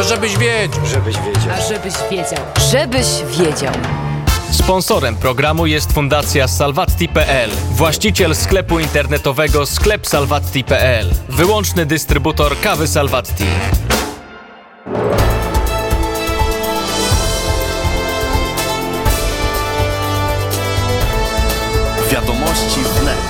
żebyś wiedział. Żebyś wiedział. Sponsorem programu jest Fundacja Salvatti.pl, właściciel sklepu internetowego sklepsalvatti.pl, wyłączny dystrybutor kawy Salvatti. Wiadomości wnet.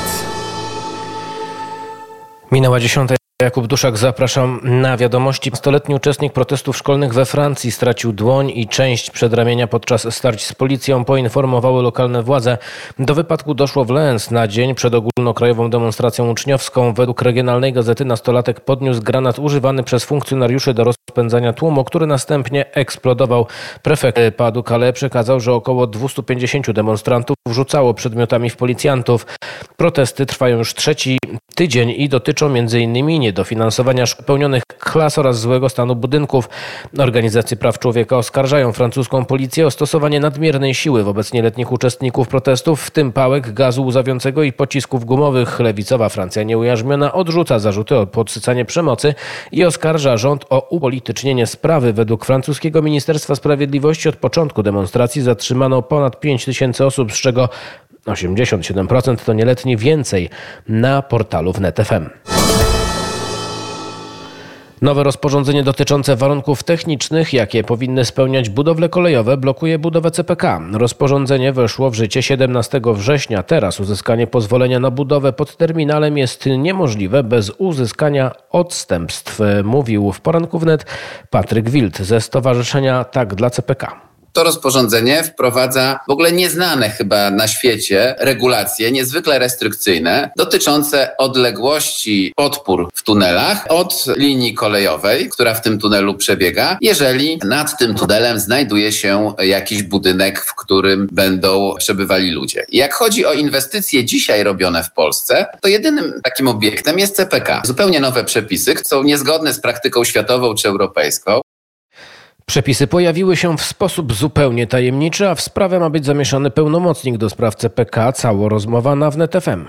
Minęła 10. Jakub Duszak, zapraszam na wiadomości. 100-letni uczestnik protestów szkolnych we Francji stracił dłoń i część przedramienia podczas starć z policją, poinformowały lokalne władze. Do wypadku doszło w Lens na dzień przed ogólnokrajową demonstracją uczniowską. Według regionalnej gazety nastolatek podniósł granat używany przez funkcjonariuszy do rozpędzania tłumu, który następnie eksplodował. Prefekt Pas-de-Calais przekazał, że około 250 demonstrantów rzucało przedmiotami w policjantów. Protesty trwają już trzeci tydzień i dotyczą m.in. niedofinansowania pełnionych klas oraz złego stanu budynków. Organizacje praw człowieka oskarżają francuską policję o stosowanie nadmiernej siły wobec nieletnich uczestników protestów, w tym pałek, gazu łzawiącego i pocisków gumowych. Lewicowa Francja nieujarzmiona odrzuca zarzuty o podsycanie przemocy i oskarża rząd o upolitycznienie sprawy. Według francuskiego Ministerstwa Sprawiedliwości od początku demonstracji zatrzymano ponad 5 000 osób, z czego 87% to nieletni, więcej na portalu wnet.fm. Nowe rozporządzenie dotyczące warunków technicznych, jakie powinny spełniać budowle kolejowe, blokuje budowę CPK. Rozporządzenie weszło w życie 17 września. Teraz uzyskanie pozwolenia na budowę pod terminalem jest niemożliwe bez uzyskania odstępstw, mówił w Poranku Wnet Patryk Wild ze Stowarzyszenia Tak dla CPK. To rozporządzenie wprowadza w ogóle nieznane chyba na świecie regulacje niezwykle restrykcyjne dotyczące odległości podpór w tunelach od linii kolejowej, która w tym tunelu przebiega, jeżeli nad tym tunelem znajduje się jakiś budynek, w którym będą przebywali ludzie. Jak chodzi o inwestycje dzisiaj robione w Polsce, to jedynym takim obiektem jest CPK. Zupełnie nowe przepisy są niezgodne z praktyką światową czy europejską. Przepisy pojawiły się w sposób zupełnie tajemniczy, a w sprawę ma być zamieszany pełnomocnik do spraw CPK. Cała rozmowa na wnet.fm.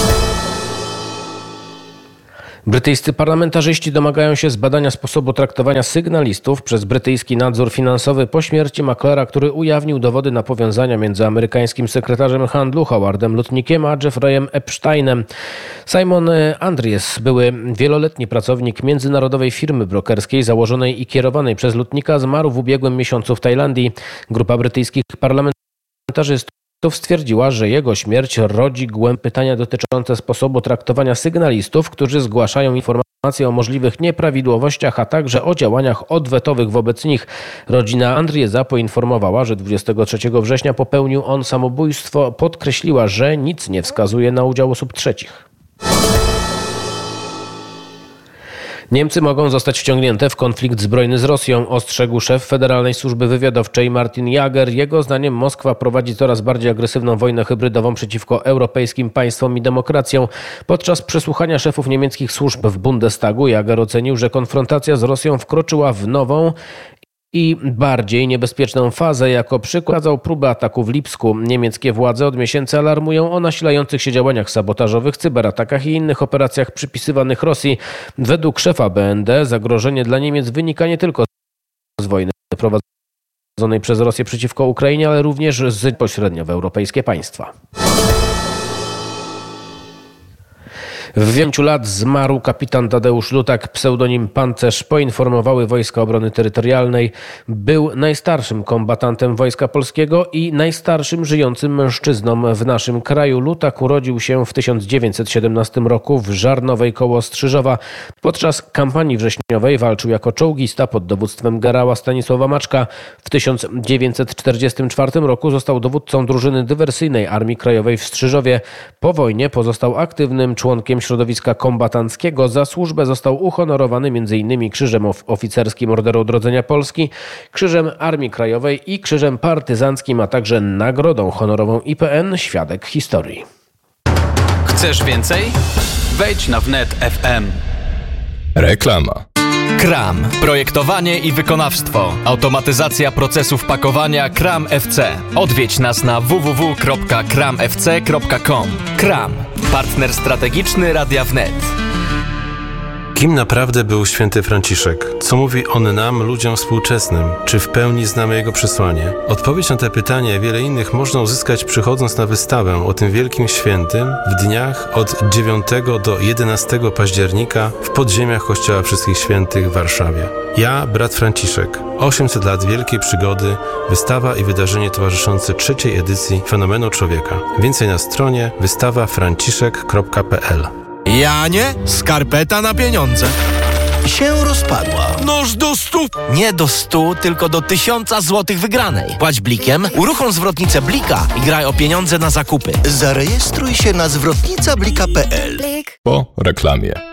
Brytyjscy parlamentarzyści domagają się zbadania sposobu traktowania sygnalistów przez brytyjski nadzór finansowy po śmierci maklera, który ujawnił dowody na powiązania między amerykańskim sekretarzem handlu Howardem Lutnickiem a Jeffreyem Epsteinem. Simon Andries, były wieloletni pracownik międzynarodowej firmy brokerskiej założonej i kierowanej przez Lutnicka, zmarł w ubiegłym miesiącu w Tajlandii. Grupa brytyjskich parlamentarzystów stwierdziła, że jego śmierć rodzi głębokie pytania dotyczące sposobu traktowania sygnalistów, którzy zgłaszają informacje o możliwych nieprawidłowościach, a także o działaniach odwetowych wobec nich. Rodzina Andriesa poinformowała, że 23 września popełnił on samobójstwo. Podkreśliła, że nic nie wskazuje na udział osób trzecich. Niemcy mogą zostać wciągnięte w konflikt zbrojny z Rosją, ostrzegł szef Federalnej Służby Wywiadowczej Martin Jager. Jego zdaniem Moskwa prowadzi coraz bardziej agresywną wojnę hybrydową przeciwko europejskim państwom i demokracjom. Podczas przesłuchania szefów niemieckich służb w Bundestagu Jager ocenił, że konfrontacja z Rosją wkroczyła w nową i bardziej niebezpieczną fazę. Jako przykład próbę ataku w Lipsku. Niemieckie władze od miesięcy alarmują o nasilających się działaniach sabotażowych, cyberatakach i innych operacjach przypisywanych Rosji. Według szefa BND zagrożenie dla Niemiec wynika nie tylko z wojny prowadzonej przez Rosję przeciwko Ukrainie, ale również z pośrednio w europejskie państwa. W 5 lat zmarł kapitan Tadeusz Lutak, pseudonim Pancerz, poinformowały Wojska Obrony Terytorialnej. Był najstarszym kombatantem Wojska Polskiego i najstarszym żyjącym mężczyzną w naszym kraju. Lutak urodził się w 1917 roku w Żarnowej koło Strzyżowa. Podczas kampanii wrześniowej walczył jako czołgista pod dowództwem generała Stanisława Maczka. W 1944 roku został dowódcą drużyny dywersyjnej Armii Krajowej w Strzyżowie. Po wojnie pozostał aktywnym członkiem środowiska kombatanckiego. Za służbę został uhonorowany m.in. Krzyżem Oficerskim Orderu Odrodzenia Polski, Krzyżem Armii Krajowej i Krzyżem Partyzanckim, a także Nagrodą Honorową IPN Świadek Historii. Chcesz więcej? Wejdź na wnet.fm. Reklama. KRAM. Projektowanie i wykonawstwo. Automatyzacja procesów pakowania KRAM FC. Odwiedź nas na www.kramfc.com. KRAM. Partner strategiczny Radia Wnet. Kim naprawdę był święty Franciszek? Co mówi on nam, ludziom współczesnym? Czy w pełni znamy jego przesłanie? Odpowiedź na te pytania i wiele innych można uzyskać przychodząc na wystawę o tym wielkim świętym w dniach od 9 do 11 października w podziemiach Kościoła Wszystkich Świętych w Warszawie. Ja, brat Franciszek. 800 lat wielkiej przygody, wystawa i wydarzenie towarzyszące 3. edycji Fenomenu Człowieka. Więcej na stronie wystawafranciszek.pl. Janie, skarpeta na pieniądze. Się rozpadła. Noż do 100. Nie do 100, tylko do 1000 złotych wygranej. Płać blikiem, uruchom zwrotnicę Blika i graj o pieniądze na zakupy. Zarejestruj się na zwrotnicablika.pl. Po reklamie.